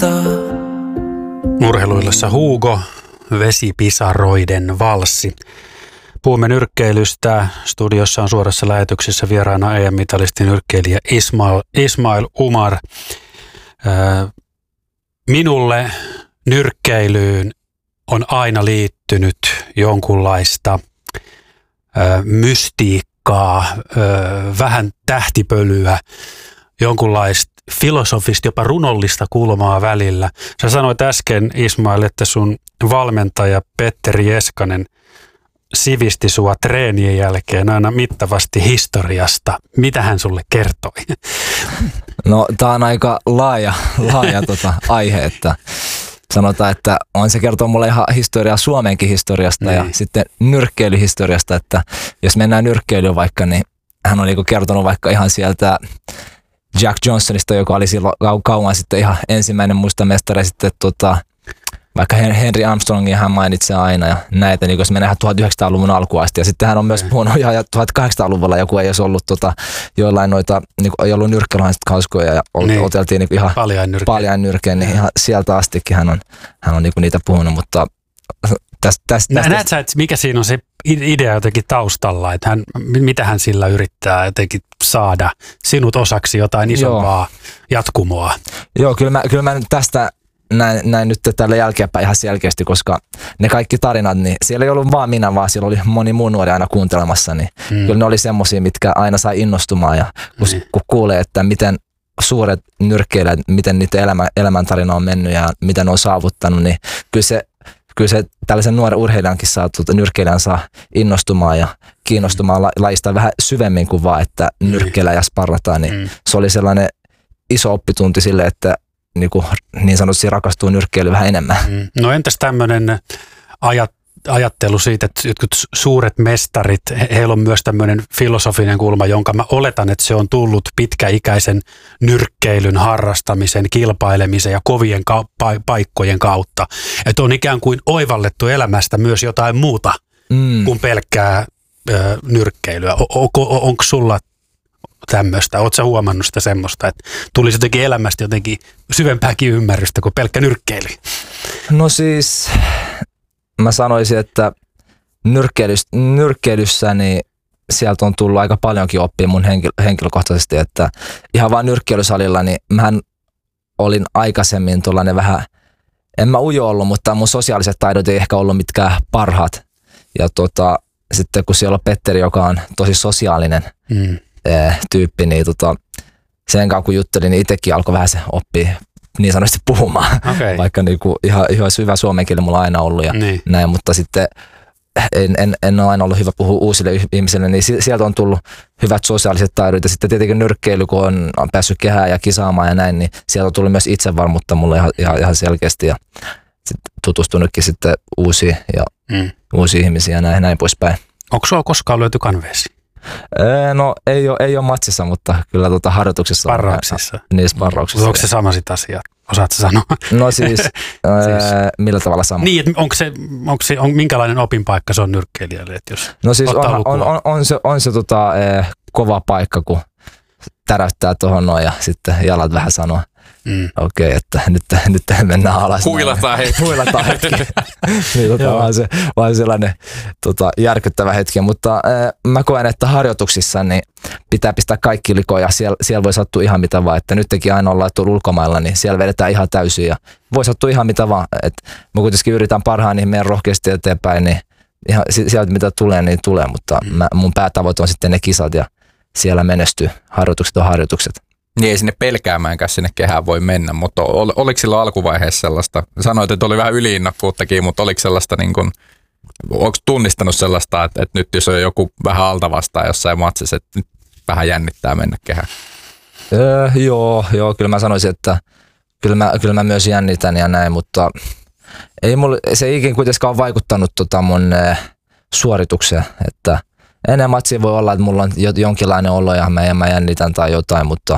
Urheiluillassa Hugo, vesipisaroiden valssi. Puhumme nyrkkeilystä. Studiossa on suorassa lähetyksessä vieraana EM-mitalisti nyrkkeilijä Ismail Umar. Minulle nyrkkeilyyn on aina liittynyt jonkunlaista mystiikkaa, vähän tähtipölyä, jonkunlaista filosofista, jopa runollista kulmaa välillä. Sä sanoit äsken, Ismail, että sun valmentaja Petteri Eskanen sivisti sua treenien jälkeen aina mittavasti historiasta. Mitä hän sulle kertoi? No, tää on aika laaja aihe, että sanotaan, että on se kertoo mulle ihan historiaa Suomenkin historiasta ja sitten nyrkkeilyhistoriasta, että jos mennään nyrkkeilyyn vaikka, niin hän on niinku kertonut vaikka ihan sieltä Jack Johnsonista, joka oli silloin kauan sitten ihan ensimmäinen muista mestari, sitten vaikka Henry Armstrongia hän mainitsee aina ja näitä, niin jos mennään 1900-luvun alkuun asti. Ja sitten hän on myös puhunut ihan 1800-luvulla, joku ei olisi ollut joillain noita, niin ei ollut nyrkkeilyhauskoja ja oteltiin niin ihan paljain nyrkkeen, niin ihan sieltä astikin hän on niin niitä puhunut, mutta tästä. Näet sä, että mikä siinä on se idea jotenkin taustalla, että mitä hän sillä yrittää jotenkin saada sinut osaksi jotain isompaa jatkumoa? Joo, kyllä mä nyt tästä näin nyt tällä jälkeenpäin ihan selkeästi, koska ne kaikki tarinat, niin siellä ei ollut vaan minä, vaan siellä oli moni muu nuori aina kuuntelemassa, niin kyllä ne oli semmosia, mitkä aina sai innostumaan ja kun kuulee, että miten suuret nyrkkeilijät, miten niitä elämäntarina on mennyt ja mitä ne on saavuttanut, niin kyllä se tällaisen nuoren urheilijankin nyrkkeilijän saa innostumaan ja kiinnostumaan lajista vähän syvemmin kuin vaan, että nyrkkeillä ja sparrataan, niin se oli sellainen iso oppitunti sille, että niin sanotusti rakastuu nyrkkeily vähän enemmän. No entäs tämmöinen ajattelu siitä, että jotkut suuret mestarit, heillä on myös tämmöinen filosofinen kulma, jonka mä oletan, että se on tullut pitkäikäisen nyrkkeilyn harrastamisen, kilpailemisen ja kovien paikkojen kautta. Että on ikään kuin oivallettu elämästä myös jotain muuta kuin pelkkää nyrkkeilyä. Onko sulla tämmöistä? Ootko sä huomannut sitä semmoista, että tulisi jotenkin elämästä jotenkin syvempääkin ymmärrystä kuin pelkkä nyrkkeily? No siis mä sanoisin, että nyrkkeilyssä niin sieltä on tullut aika paljonkin oppia mun henkilökohtaisesti, että ihan vaan nyrkkeilysalilla, niin mähän olin aikaisemmin tuollainen vähän, en mä ujo ollut, mutta mun sosiaaliset taidot ei ehkä ollut mitkään parhaat. Ja sitten kun siellä on Petteri, joka on tosi sosiaalinen tyyppi, niin sen kanssa kun juttelin, niin itsekin alkoi vähän se oppia niin sanotusti puhumaan, vaikka niinku ihan hyvä suomen kieli mulla on aina ollut ja näin, mutta sitten en ole aina ollut hyvä puhua uusille ihmisille, niin sieltä on tullut hyvät sosiaaliset taidot ja sitten tietenkin nyrkkeily, kun on päässyt kehään ja kisaamaan ja näin, niin sieltä on tullut myös itsevarmuutta mulle ihan selkeästi ja sitten tutustunutkin sitten uusia ihmisiä ja näin poispäin. Onko sulla koskaan löyty kanveesi? No ei ole matsissa, mutta kyllä harjoituksissa. Sparrauksissa? Niin, sparrauksissa. Onko se sama sit asia? Osaatko sanoa? No siis, millä tavalla sama? Niin, että minkälainen opinpaikka se on nyrkkeilijälle? Jos no siis on se kova paikka, kun täräyttää tuohon noin ja sitten jalat vähän sanoo. Okei, että nyt mennään alas. Huilataan hetki. Niin, vaan sellainen järkyttävä hetki, mutta mä koen, että harjoituksissa niin pitää pistää kaikki likoon ja siellä voi sattua ihan mitä vaan, että nytkin aina ollaan tuolla ulkomailla, niin siellä vedetään ihan täysin ja voi sattua ihan mitä vaan, että mä kuitenkin yritän parhaan niin meidän rohkeasti eteenpäin, niin ihan sieltä mitä tulee, niin tulee, mutta mun päätavoite on sitten ne kisat ja siellä menestyy, harjoitukset on harjoitukset. Niin ei sinne pelkäämäänkään sinne kehään voi mennä, mutta oliko silloin alkuvaiheessa sellaista, sanoit, että oli vähän yliinnokkuuttakin, mutta oliko sellaista, niin kuin, onko tunnistanut sellaista, että nyt jos on joku vähän alta vastaan jossain matsissa, että nyt vähän jännittää mennä kehään? Joo, kyllä mä sanoisin, että kyllä mä myös jännitän ja näin, mutta se ei ikinä kuitenkaan vaikuttanut mun suoritukseen, että ennen matsia voi olla, että mulla on jonkinlainen olo ja mä jännitän tai jotain, mutta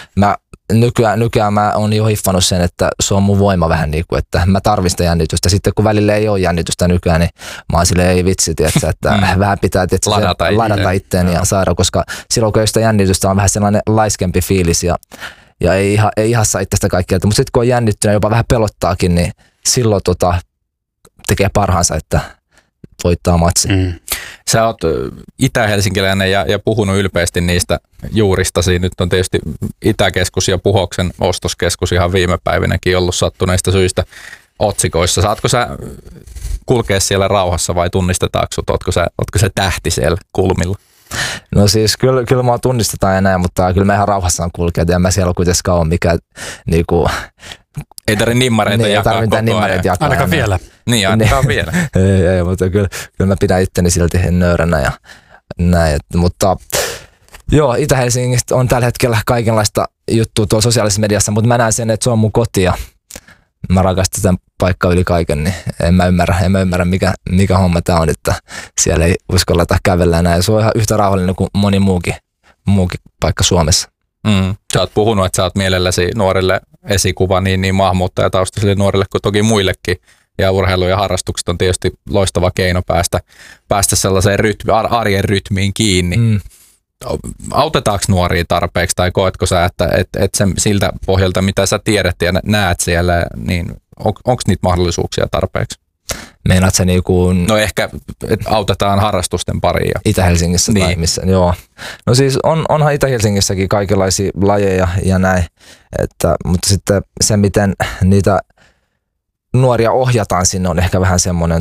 nykyään mä oon jo hiffannut sen, että se on mun voima vähän niin kuin, että mä tarvitsen jännitystä. Sitten kun välillä ei ole jännitystä nykyään, niin mä oon silleen ei vitsi, että vähän pitää ladata itteen ja saada, koska silloin kun ei sitä jännitystä on vähän sellainen laiskempi fiilis ja ja ei ihan saa itsestä kaikkea. Mutta sitten kun on jännittynyt ja jopa vähän pelottaakin, niin silloin tekee parhaansa, että voittaa matsin. Sä oot itä-helsinkiläinen ja puhunut ylpeästi niistä juuristasi. Nyt on tietysti Itäkeskus ja Puhoksen ostoskeskus ihan viime päivinäkin ollut sattuneista syistä otsikoissa. Saatko sä kulkea siellä rauhassa vai tunnistetaanko sut? Ootko sä tähti siellä kulmilla? No siis kyllä mua tunnistetaan enää, mutta kyllä mä ihan rauhassaan kulkea. En mä siellä kuitenkaan ole mikä niinku... Ei tarvitse nimmareita jakaa koko ajan. Ainakaan vielä. Niin, ainakaan vielä. Ei, mutta kyllä mä pidän itteni silti nöyränä ja näin. Mutta joo, Itä-Helsingistä on tällä hetkellä kaikenlaista juttua tuolla sosiaalisessa mediassa, mutta mä näen sen, että se on mun koti ja mä rakastan tämän paikkaa yli kaiken, niin en mä ymmärrä mikä homma tää on, että siellä ei uskalleta kävellä näin. Se on ihan yhtä rauhallinen kuin moni muukin paikka Suomessa. Sä oot puhunut, että sä oot mielelläsi nuorille esikuva niin maahanmuuttajataustaisille nuorille kuin toki muillekin. Ja urheilu ja harrastukset on tietysti loistava keino päästä sellaiseen arjen rytmiin kiinni. Autetaanko nuoria tarpeeksi tai koetko sä, että sen, siltä pohjalta mitä sä tiedät ja näet siellä, niin onko niitä mahdollisuuksia tarpeeksi? Meinaat sä niinku... No ehkä autetaan harrastusten pariin. Itä-Helsingissä niin. Tai missä, joo. No siis onhan Itä-Helsingissäkin kaikenlaisia lajeja ja näin, mutta sitten se miten niitä nuoria ohjataan sinne on ehkä vähän semmoinen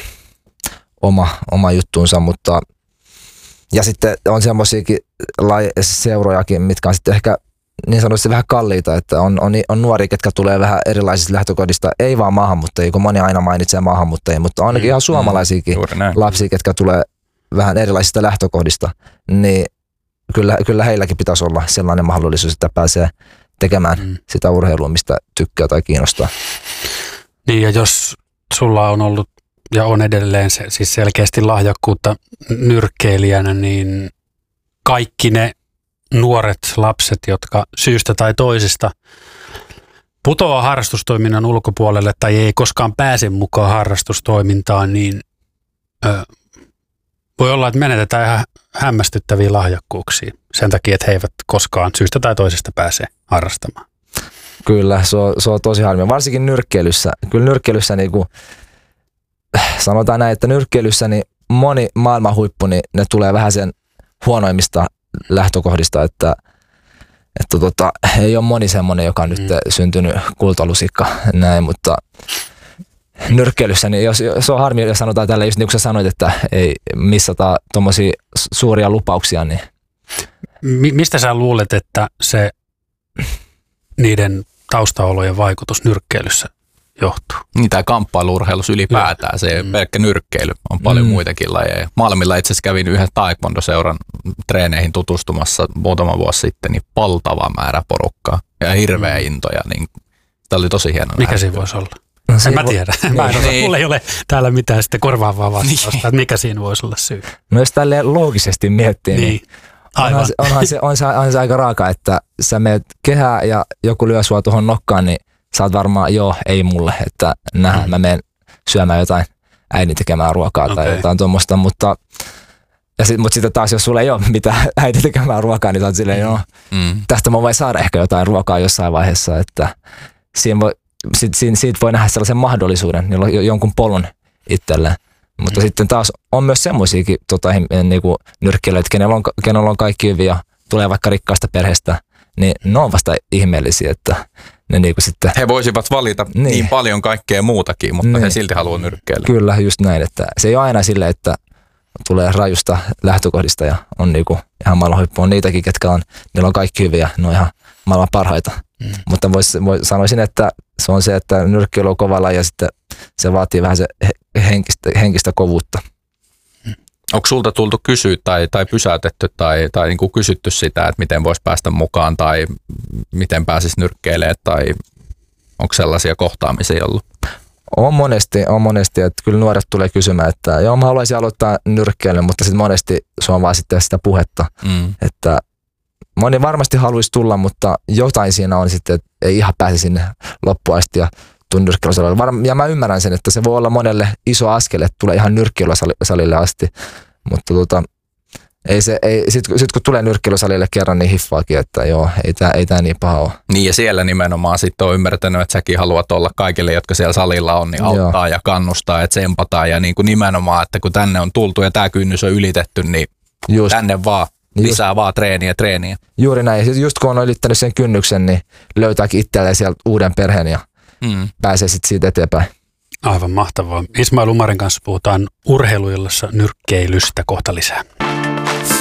oma juttuunsa, mutta ja sitten on semmoisiakin seurojakin, mitkä on sitten ehkä niin sanotusti vähän kalliita, että on nuoria, ketkä tulee vähän erilaisista lähtökohdista, ei vaan maahanmuuttajia, kun moni aina mainitsee maahanmuuttajia, mutta ainakin ihan suomalaisiakin lapsia, ketkä tulee vähän erilaisista lähtökohdista, niin kyllä heilläkin pitäisi olla sellainen mahdollisuus, että pääsee tekemään sitä urheilua, mistä tykkää tai kiinnostaa. Niin ja jos sulla on ollut ja on edelleen siis selkeästi lahjakkuutta nyrkkeilijänä, niin kaikki ne nuoret lapset, jotka syystä tai toisesta putoaa harrastustoiminnan ulkopuolelle tai ei koskaan pääse mukaan harrastustoimintaan, niin voi olla, että menetetään ihan hämmästyttäviä lahjakkuuksia sen takia, että he eivät koskaan syystä tai toisesta pääse harrastamaan. Kyllä, se on tosi harmi. Varsinkin nyrkkeilyssä. Kyllä nyrkkeilyssä niinku, sanotaan näin, että nyrkkeilyssä niin moni maailman huippu, niin ne tulee vähän sen huonoimmista lähtökohdista, että ei ole moni semmoinen, joka on nyt syntynyt kultalusikka näin, mutta nyrkkeilyssä, niin se on harmi, jos sanotaan tällä, just niin kuin sä sanoit, että ei missata tuommoisia suuria lupauksia. Niin. Mistä sä luulet, että se niiden taustaolojen vaikutus nyrkkeilyssä johtuu? Niin, tämä kamppailu-urheilussa ylipäätään, se pelkkä nyrkkeily on paljon muitakin lajeja. Maailmilla itse asiassa kävin yhden taekwondo-seuran treeneihin tutustumassa muutama vuosi sitten, niin valtava määrä porukkaa ja hirveä intoja. Niin, tämä oli tosi hieno. Mikä siinä voisi olla? No, en mä tiedä. Mulla ei ole täällä mitään sitten korvaavaa vastausta, että mikä siinä voisi olla syy. No jos tälleen loogisesti miettii, niin onhan se aika raaka, että sä meet kehää ja joku lyö sua tuohon nokkaan, niin sä oot varmaan, joo, ei mulle, että mä menen syömään jotain äidin tekemään ruokaa tai jotain tuommoista, mutta sitten taas, jos sulla ei ole mitään äidin tekemään ruokaa, niin sä oot silleen, tästä mä voin saada ehkä jotain ruokaa jossain vaiheessa, että siitä voi nähdä sellaisen mahdollisuuden, jolla on jonkun polun itselleen. Mutta sitten taas on myös semmoisiakin niinku nyrkkeilyitä, kenellä on kaikki hyvin ja tulee vaikka rikkaasta perheestä, niin ne on vasta ihmeellisiä, että ne niinku sitten... He voisivat valita niin paljon kaikkea muutakin, mutta he silti haluaa nyrkkeillä. Kyllä, just näin, että se ei ole aina silleen, että tulee rajusta lähtökohdista ja on niinku ihan maailman huippu. On niitäkin, niillä on kaikki hyviä, ne on ihan maailman parhaita. Mutta sanoisin, että se on se, että nyrkkeily on kova laji ja sitten se vaatii vähän se henkistä kovuutta. Onko sulta tultu kysyä tai pysäytetty tai niin kuin kysytty sitä, että miten voisi päästä mukaan tai miten pääsisi nyrkkeilemään tai onko sellaisia kohtaamisia ollut? On monesti, että kyllä nuoret tulee kysymään, että joo mä haluaisin aloittaa nyrkkeilyn, mutta sitten monesti se on vaan sitten sitä puhetta, että moni varmasti haluaisi tulla, mutta jotain siinä on sitten, että ei ihan pääse sinne loppuun asti ja tule nyrkkeilysalille. Ja mä ymmärrän sen, että se voi olla monelle iso askel, että tulee ihan nyrkkeilysalille asti, mutta Sitten kun tulee nyrkkeilysalille kerran, niin hiffaakin, että joo, ei tää niin paha ole. Niin ja siellä nimenomaan sitten on ymmärtänyt, että säkin haluat olla kaikille, jotka siellä salilla on, niin auttaa ja kannustaa ja tsempataan. Ja niin kuin nimenomaan, että kun tänne on tultu ja tämä kynnys on ylitetty, niin tänne vaan lisää vaan treeniä. Juuri näin. Ja just kun on ylittänyt sen kynnyksen, niin löytääkin itselleen sieltä uuden perheen ja pääsee sitten siitä eteenpäin. Aivan mahtavaa. Ismail Umarin kanssa puhutaan urheiluillassa nyrkkeilystä kohta lisää.